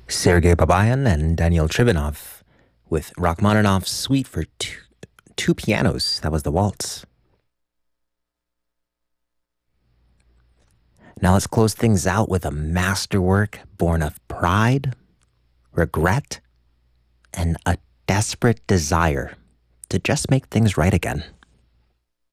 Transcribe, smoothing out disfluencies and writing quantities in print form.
Sergei Babayan and Daniel Trivanov with Rachmaninoff's Suite for two pianos. That was the waltz. Now let's close things out with a masterwork born of pride, regret, and a desperate desire to just make things right again.